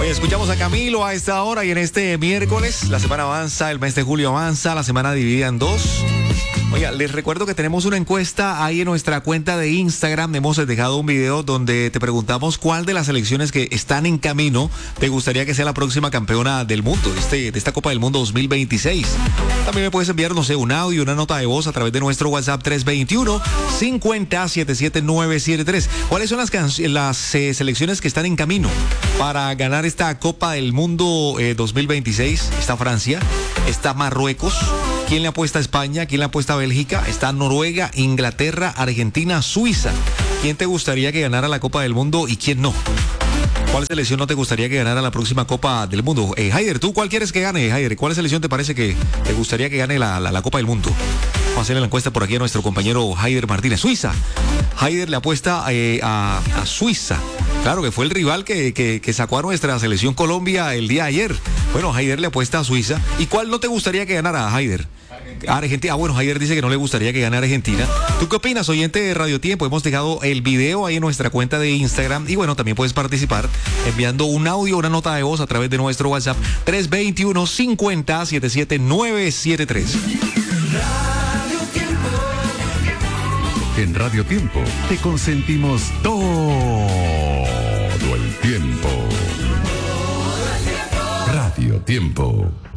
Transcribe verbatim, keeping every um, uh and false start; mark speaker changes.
Speaker 1: Oye, escuchamos a Camilo a esta hora y en este miércoles la semana avanza, el mes de julio avanza, la semana dividida en dos. Oiga, les recuerdo que tenemos una encuesta ahí en nuestra cuenta de Instagram. Hemos dejado un video donde te preguntamos cuál de las selecciones que están en camino te gustaría que sea la próxima campeona del mundo, de, este, de esta Copa del Mundo dos mil veintiséis. También me puedes enviar, no sé, un audio, una nota de voz a través de nuestro WhatsApp tres dos uno, cincuenta, setenta y siete, nueve siete tres. ¿Cuáles son las, las eh, selecciones que están en camino para ganar esta Copa del Mundo eh, dos mil veintiséis? Está Francia, está Marruecos. ¿Quién le apuesta a España? ¿Quién le apuesta a Bélgica? Está Noruega, Inglaterra, Argentina, Suiza. ¿Quién te gustaría que ganara la Copa del Mundo y quién no? ¿Cuál selección no te gustaría que ganara la próxima Copa del Mundo? Eh, Haider, ¿tú cuál quieres que gane, Haider? ¿Cuál selección te parece que te gustaría que gane la, la, la Copa del Mundo? Vamos a hacerle la encuesta por aquí a nuestro compañero Haider Martínez. Suiza. Haider le apuesta eh, a, a Suiza. Claro que fue el rival que, que, que sacó a nuestra selección Colombia el día de ayer. Bueno, Haider le apuesta a Suiza. ¿Y cuál no te gustaría que ganara, Haider? Argentina. Argentina. Ah, bueno, Haider dice que no le gustaría que ganara Argentina. ¿Tú qué opinas, oyente de Radio Tiempo? Hemos dejado el video ahí en nuestra cuenta de Instagram. Y bueno, también puedes participar enviando un audio, una nota de voz a través de nuestro WhatsApp tres dos uno, cincuenta, setenta y siete, nueve siete tres.
Speaker 2: En Radio Tiempo te consentimos todo el tiempo. Radio Tiempo.